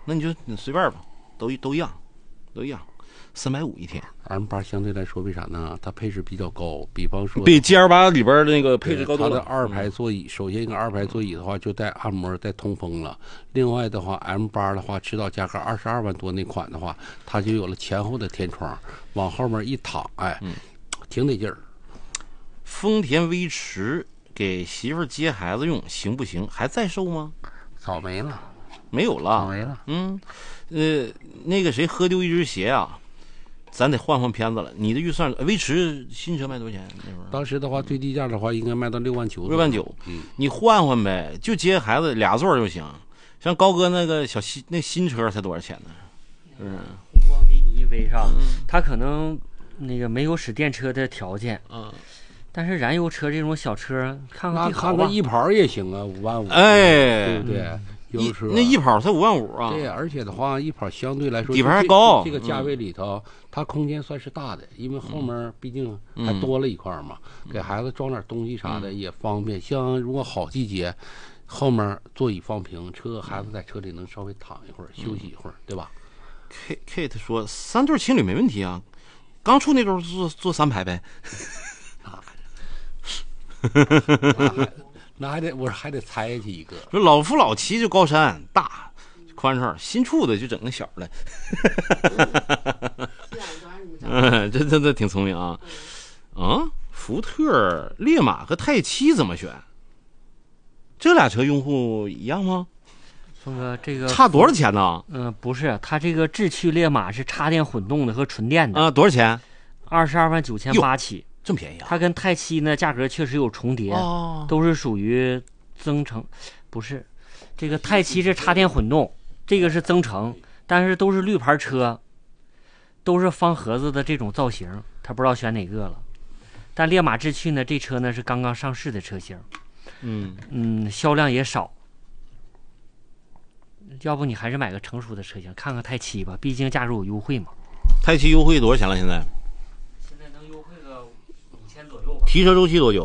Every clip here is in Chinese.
那你随便吧，都一样，350一天。 M8相对来说为啥呢？它配置比较高，比方说比 GL8里边的那个配置高多了。 它的2排座椅，首先一个2排座椅的话就带按摩带通风了。另外的话 ，M8的话指导价格22万多那款的话，它就有了前后的天窗，往后面一躺，挺得劲儿。 丰田威驰给媳妇接孩子用行不行？还在售吗？ 早没了， 没有了， 早没了。 那个谁喝丢一只鞋啊，咱得换片子了。你的预算，威驰新车卖多少钱？那会儿当时的话，最低价的话应该卖到6万9。 6万9，你换呗，就接孩子俩座就行。像高哥那个新车才多少钱呢？ 红光迷你威上，他可能那个没有使电车的条件，但是燃油车这种小车，看看看看一跑也行啊，5万5，对不对？ 那一跑才5万5啊！ 对，而且的话，一跑相对来说底盘还高， 这个价位里头，它空间算是大的，因为后面毕竟还多了一块嘛，给孩子装点东西啥的也方便。像如果好季节，后面座椅放平，孩子在车里能稍微躺一会儿，休息一会儿，对吧 ？Kate 说3对情侣没问题啊，刚出那周坐3排呗。 那还得拆下去一个。 说老夫老妻就高山大宽敞，新处的就整个小的。这挺聪明啊。福特烈马和泰七怎么选？这俩车用户一样吗？ 峰哥，这个差多少钱呢？ 不是，它这个智趣烈马是插电混动的和纯电的。 多少钱 ？22万9800起。 这么便宜啊？ 它跟泰七呢价格确实有重叠，都是属于增程，不是，这个泰七是插电混动，这个是增程，但是都是绿牌车，都是方盒子的这种造型，他不知道选哪个了。但烈马智趣呢，这车呢是刚刚上市的车型，销量也少。要不你还是买个成熟的车型，看看泰七吧，毕竟价格有优惠嘛。 泰七优惠多少钱了？现在能优惠个5000左右吧。 提车周期多久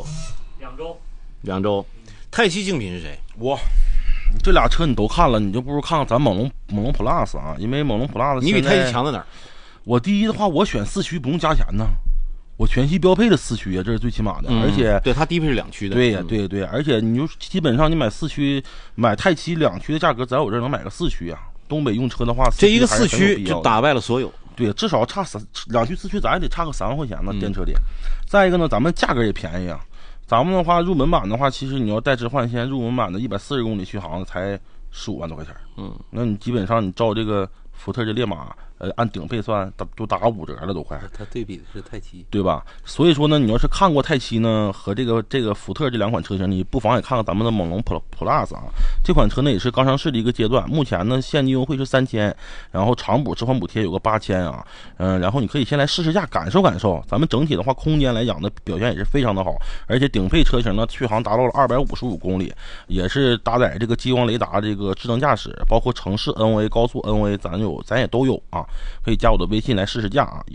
？2周。泰七竞品是谁？ 这俩车你都看了，你就不如看看咱猛龙 Plus 啊，因为猛龙 Plus 你比泰七强在哪儿？ 我第一的话，我选4驱不用加钱呢，我全系标配的4驱啊，这是最起码的，而且对它低配是2驱的。 对呀，对，而且你就基本上你买4驱，买泰七2驱的价格，在我这儿能买个4驱啊。东北用车的话， 这一个4驱就打败了所有。 对，至少差2驱4驱，咱也得差个3万块钱呢，电车里。再一个呢，咱们价格也便宜啊。咱们的话，入门版的话，其实你要带置换线，入门版的140公里续航才15万多块钱。那你基本上你照这个福特的烈马，按顶配算，都打5折了都快。 它对比的是泰七， 对吧？所以说呢，你要是看过泰七呢和这个福特这2款车型，你不妨也看看咱们的猛龙 Plus 啊。这款车呢也是刚上市的一个阶段，目前呢现金优惠是3000，然后长补置换补贴有个8000啊。然后你可以先来试驾感受感受。咱们整体的话，空间来讲的表现也是非常的好，而且顶配车型呢续航达到了255公里，也是搭载这个激光雷达这个智能驾驶，包括城市 NV、高速 NV， 咱也都有啊。可以加我的微信来试驾啊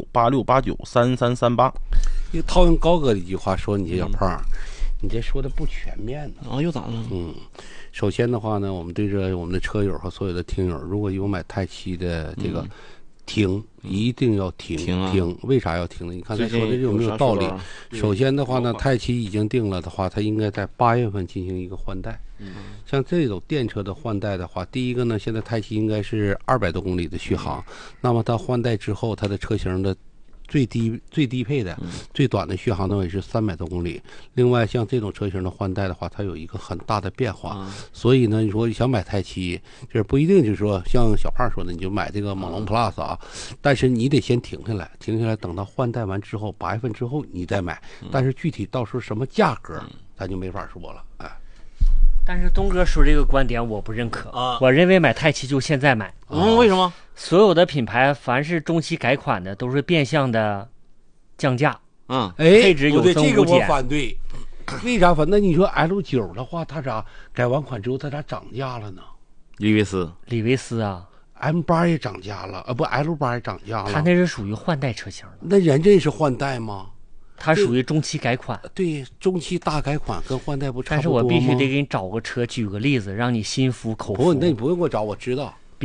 ，18686893338。 套用高哥的一句话说，你这小胖，你这说的不全面呢。 又咋了？ 首先的话呢，我们对着我们的车友和所有的听友，如果有买泰七的这个停，一定要停。为啥要停呢？你看他说的有没有道理？首先的话呢，泰七已经定了的话，它应该在8月份进行一个换代。像这种电车的换代的话，第一个呢，现在泰七应该是200多公里的续航，那么它换代之后，它的车型的最低配的最短的续航呢也是300多公里。另外像这种车型的换代的话，它有一个很大的变化，所以呢你说想买泰七，就是不一定就是说像小胖说的你就买这个猛龙 Plus 啊，但是你得先停下来等到换代完之后8月份之后你再买，但是具体到时候什么价格咱就没法说了。 但是东哥说这个观点我不认可我认为买泰七就现在买。 为什么？ 所有的品牌凡是中期改款的都是变相的降价，配置有增无减。 这个我反对。为啥反对？那你说 L9 的话，它咋改完款之后它咋涨价了呢？ 李维斯啊 ，M8也涨价了不 L8 也涨价了。 它那是属于换代车型的。 那人这是换代吗？ 它属于中期改款。 对，中期大改款跟换代不差不多吗？ 但是我必须得给你找个车，举个例子，让你心服口服。 那你不用给我找，我知道。